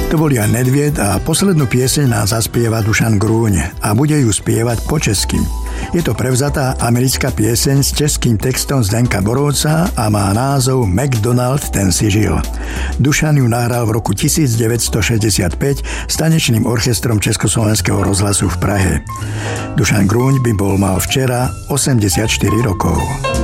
To boli aj Nedvied a poslednú pieseň nám zaspieva Dušan Grúň a bude ju spievať po česky. Je to prevzatá americká pieseň s českým textom Zdenka Borovca a má názov McDonald, ten si žil. Dušan ju nahral v roku 1965 s tanečným orchestrom Československého rozhlasu v Prahe. Dušan Grúň by mal včera 84 rokov.